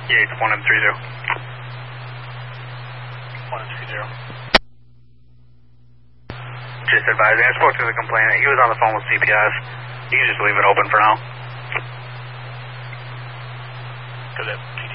Yeah, it's 1M30. 1M30. Just advising, I spoke to the complainant. He was on the phone with CPS. You can just leave it open for now. Could that